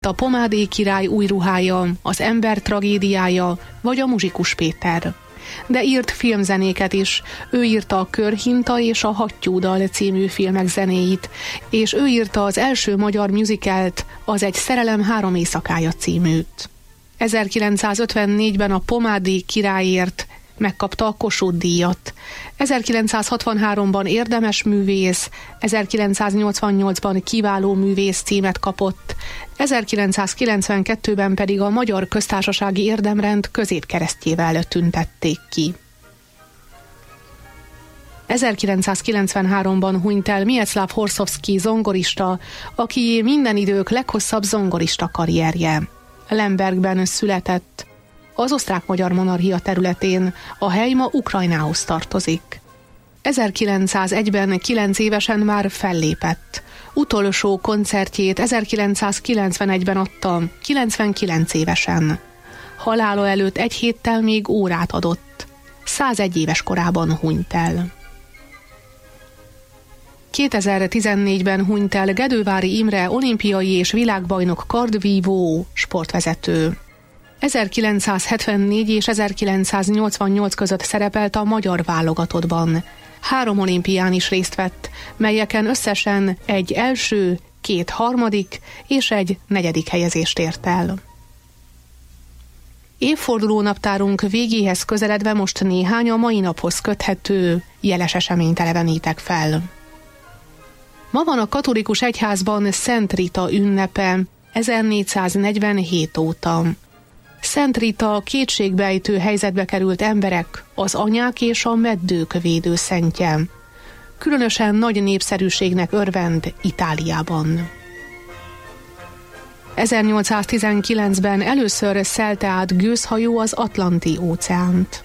A Pomádé király új ruhája, Az ember tragédiája vagy a Muzsikus Péter. De írt filmzenéket is. Ő írta a Körhinta és a Hattyúdal című filmek zenéit, és ő írta az első magyar musicalt, az Egy szerelem 3 éjszakája címűt. 1954-ben a Pomádé királyért megkapta a Kossuth-díjat. 1963-ban érdemes művész, 1988-ban kiváló művész címet kapott, 1992-ben pedig a Magyar Köztársasági Érdemrend középkeresztjével tüntették ki. 1993-ban hunyt el Mieczysław Horszowski zongorista, aki minden idők leghosszabb zongorista karrierje. Lembergben született. Az osztrák-magyar monarchia területén, a hely ma Ukrajnához tartozik. 1901-ben 9 évesen már fellépett. Utolsó koncertjét 1991-ben adta, 99 évesen. Halála előtt 1 héttel még órát adott. 101 éves korában hunyt el. 2014-ben hunyt el Gedővári Imre olimpiai és világbajnok kardvívó sportvezető. 1974 és 1988 között szerepelt a magyar válogatottban. 3 olimpián is részt vett, melyeken összesen 1 első, 2 harmadik és 1 negyedik helyezést ért el. Évfordulónaptárunk végéhez közeledve most néhány a mai naphoz köthető jeles eseményt elevenítek fel. Ma van a katolikus egyházban Szent Rita ünnepe 1447 óta. Szent Rita kétségbejtő helyzetbe került emberek, az anyák és a meddők védőszentje. Különösen nagy népszerűségnek örvend Itáliában. 1819-ben először szelte át gőzhajó az Atlanti-óceánt.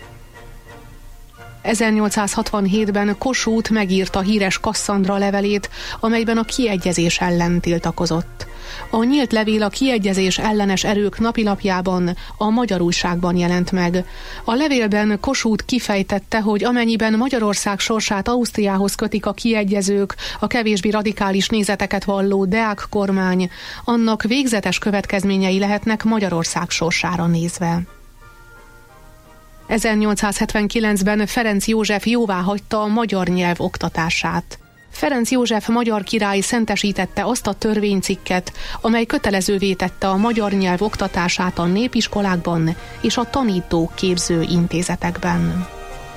1867-ben Kossuth megírta híres Kasszandra levelét, amelyben a kiegyezés ellen tiltakozott. A nyílt levél a kiegyezés ellenes erők napilapjában, a Magyar Újságban jelent meg. A levélben Kossuth kifejtette, hogy amennyiben Magyarország sorsát Ausztriához kötik a kiegyezők, a kevésbé radikális nézeteket valló Deák kormány, annak végzetes következményei lehetnek Magyarország sorsára nézve. 1879-ben Ferenc József jóváhagyta a magyar nyelv oktatását. Ferenc József magyar király szentesítette azt a törvénycikket, amely kötelezővé tette a magyar nyelv oktatását a népiskolákban és a tanítóképző intézetekben.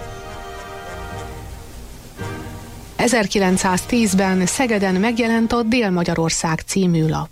1910-ben Szegeden megjelent a Dél-Magyarország című lap.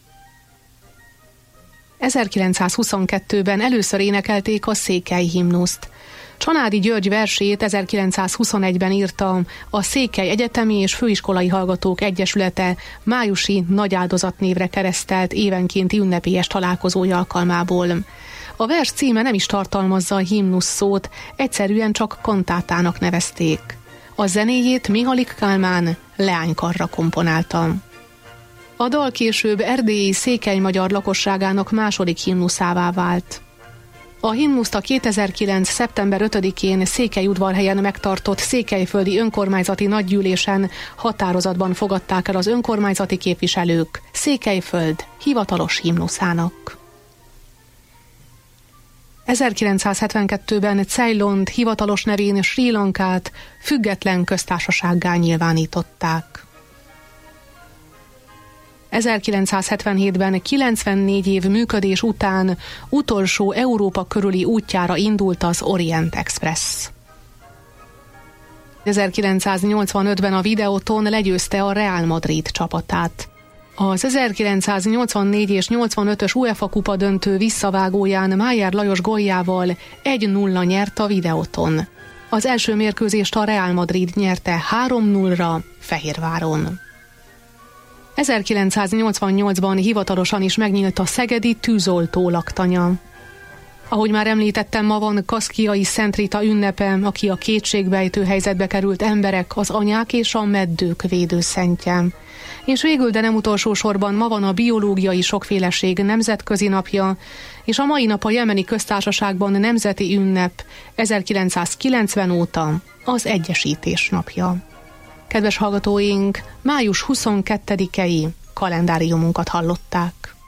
1922-ben először énekelték a Székely himnuszt. Csanádi György versét 1921-ben írta a Székely Egyetemi és Főiskolai Hallgatók Egyesülete májusi nagyáldozat névre keresztelt évenkénti ünnepélyes találkozója alkalmából. A vers címe nem is tartalmazza a himnusz szót, egyszerűen csak kantátának nevezték. A zenéjét Mihalik Kálmán leánykarra komponálta. A dal később erdélyi székely magyar lakosságának második himnuszává vált. A himnuszt a 2009. szeptember 5-én Székelyudvarhelyen megtartott székelyföldi önkormányzati nagygyűlésen határozatban fogadták el az önkormányzati képviselők Székelyföld hivatalos himnuszának. 1972-ben Ceylont hivatalos nevén Srí Lankát független köztársasággá nyilvánították. 1977-ben 94 év működés után utolsó Európa körüli útjára indult az Orient Express. 1985-ben a Videoton legyőzte a Real Madrid csapatát. Az 1984 és 85-ös UEFA kupa döntő visszavágóján Májer Lajos góljával 1-0 nyert a Videoton. Az első mérkőzést a Real Madrid nyerte 3-0-ra Fehérváron. 1988-ban hivatalosan is megnyílt a szegedi tűzoltó laktanya. Ahogy már említettem, ma van Kaszkiai Szent Rita ünnepe, aki a kétségbejtő helyzetbe került emberek, az anyák és a meddők védőszentje. És végül, de nem utolsó sorban ma van a biológiai sokféleség nemzetközi napja, és a mai nap a Jemeni Köztársaságban nemzeti ünnep 1990 óta az Egyesítés napja. Kedves hallgatóink, május 22-i kalendáriumunkat hallották.